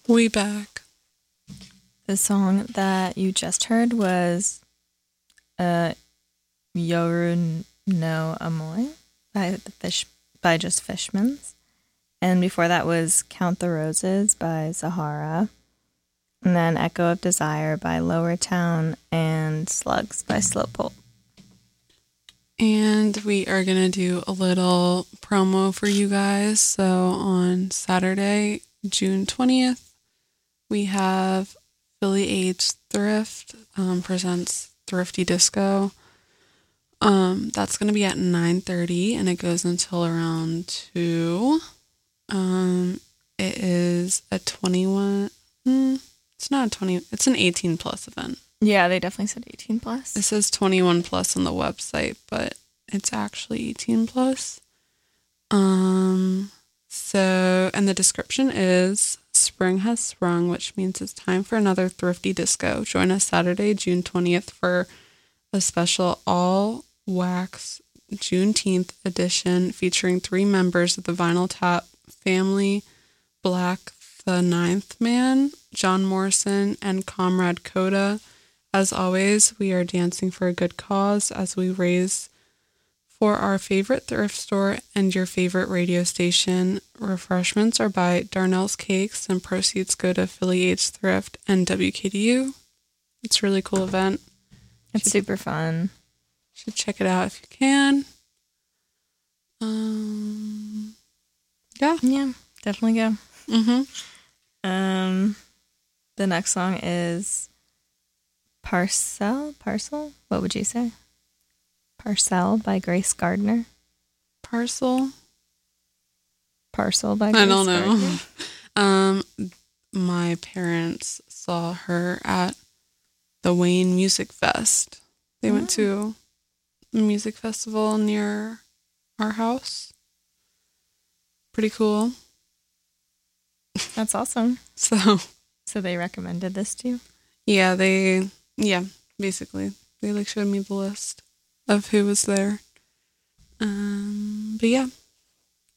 We back. The song that you just heard was Yoru no Amoy by Just Fishmans. And before that was Count the Roses by Zahara. And then Echo of Desire by Lower Town and Slugs by Slowpoke. And we are going to do a little promo for you guys. So on Saturday, June 20th, we have Philly Age Thrift presents Thrifty Disco. That's going to be at 9:30 and it goes until around 2. It is a 21. It's not a 20. It's an 18 plus event. Yeah, they definitely said 18 plus. It says 21 plus on the website, but it's actually 18 plus. So, and the description is spring has sprung, which means it's time for another thrifty disco. Join us Saturday, June 20th for a special all wax Juneteenth edition featuring 3 members of the Vinyl Tap family, Black the Ninth Man, John Morrison, and Comrade Coda. As always, we are dancing for a good cause as we raise for our favorite thrift store and your favorite radio station. Refreshments are by Darnell's Cakes and proceeds go to Philly Age Thrift and WKDU. It's a really cool event. It's super fun. Should check it out if you can. Yeah, definitely go. Mm-hmm. The next song is Parcel? What would you say? Parcel by Grace Gardner. Parcel by Grace I don't know. Gardner. My parents saw her at the Wayne Music Fest. They went to a music festival near our house. Pretty cool. That's awesome. So they recommended this to you? yeah, basically. They showed me the list of who was there. But yeah,